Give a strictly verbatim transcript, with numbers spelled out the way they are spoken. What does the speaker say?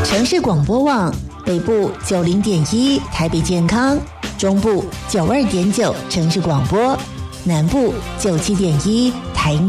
城市广播网北部九零点一台北健康，中部九二点九城市广播，南部九七点一台